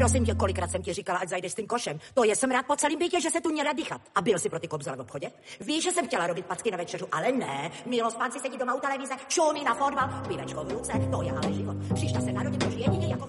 Prosím tě, kolikrát jsem ti říkala, ať zajdeš s tím košem. To je, jsem rád po celém bytě, že se tu měla dýchat. A byl jsi pro ty kobzele v obchodě? Víš, že jsem chtěla robit packy na večeřu, ale ne. Milost pán si sedí doma u televize, šoumy na fotbal, pivečko v ruce, to je ale život. Příště se narodit už jedině jako